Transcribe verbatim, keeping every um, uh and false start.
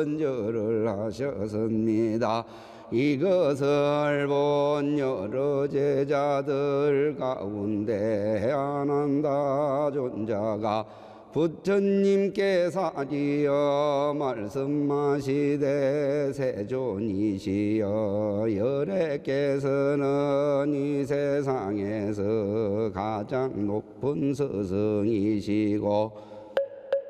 선절을 하셨습니다. 이것을 본 여러 제자들 가운데 아난다 존자가 부처님께서 하리어 말씀하시되 세존이시여 열애께서는 이 세상에서 가장 높은 스승이시고